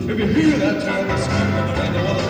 If you hear that terrible scream in the band, I want to